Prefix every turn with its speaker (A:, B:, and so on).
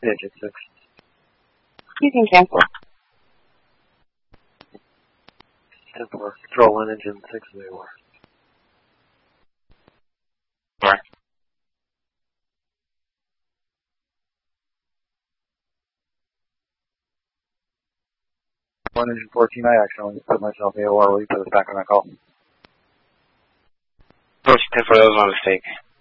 A: Engine 6.
B: You can cancel.
A: 10-4. Control 1, Engine 6 in the AOR.
C: Right.
A: 1 Engine 14, I accidentally put myself in AOR. Will you put us back on that call?
C: Approach 10-4, that was my mistake.